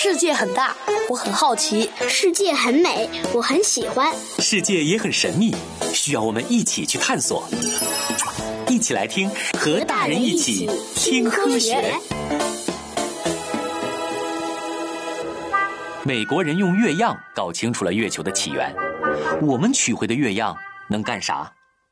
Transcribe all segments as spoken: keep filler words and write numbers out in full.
世界很大，我很好奇； 世界很美，我很喜欢； 世界也很神秘，需要我们一起去探索。一起来听，和大人一起听科学。美国人用月样搞清楚了月球的起源，我们取回的月样能干啥？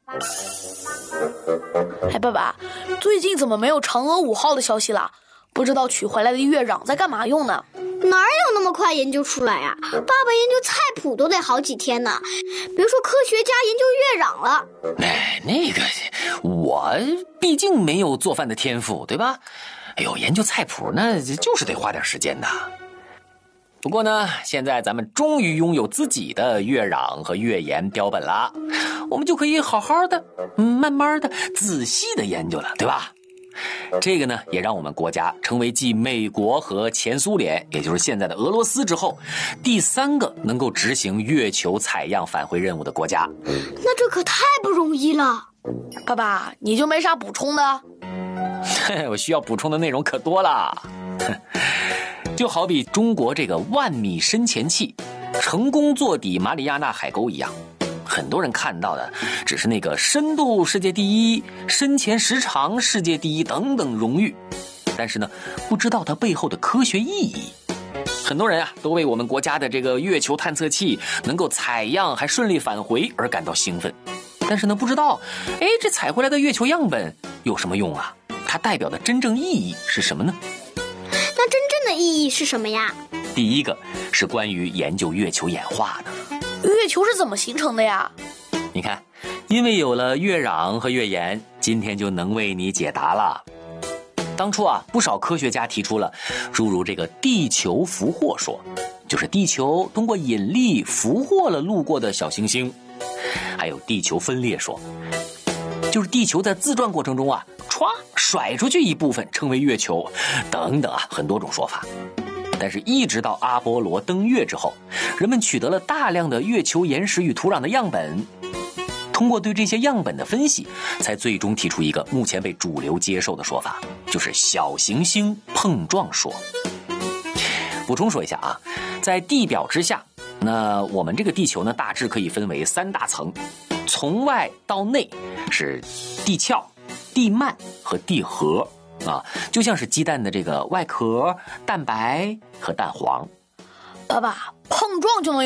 哎，爸爸，最近怎么没有嫦娥五号的消息了？不知道取回来的月壤在干嘛用呢？ 哪有那么快研究出来啊？爸爸研究菜谱都得好几天呢，别说科学家研究月壤了。 哎，那个我毕竟没有做饭的天赋，对吧？哎呦，研究菜谱那就是得花点时间的。不过呢，现在咱们终于拥有自己的月壤和月岩标本了，我们就可以好好的、嗯、慢慢的、仔细的研究了，对吧？这个呢，也让我们国家成为继美国和前苏联，也就是现在的俄罗斯之后，第三个能够执行月球采样返回任务的国家。 那这可太不容易了。 爸爸，你就没啥补充的？ 我需要补充的内容可多了。就好比中国这个万米深潜器成功坐底马里亚纳海沟一样，很多人看到的只是那个深度世界第一、深潜时长世界第一等等荣誉，但是呢，不知道它背后的科学意义。很多人啊，都为我们国家的这个月球探测器能够采样还顺利返回而感到兴奋，但是呢，不知道，哎，这采回来的月球样本有什么用啊？它代表的真正意义是什么呢？ 那真正的意义是什么呀？ 第一个是关于研究月球演化的。 月球是怎么形成的呀？ 你看，因为有了月壤和月岩，今天就能为你解答了。当初啊，不少科学家提出了诸如这个地球俘获说，就是地球通过引力俘获了路过的小行星；还有地球分裂说，就是地球在自转过程中啊，歘甩出去一部分成为月球，等等啊，很多种说法。但是一直到阿波罗登月之后，人们取得了大量的月球岩石与土壤的样本，通过对这些样本的分析，才最终提出一个目前被主流接受的说法，就是小行星碰撞说。补充说一下啊，在地表之下，那我们这个地球呢，大致可以分为三大层，从外到内是地壳、地幔和地核啊，就像是鸡蛋的这个外壳、蛋白和蛋黄。 爸爸，碰撞就能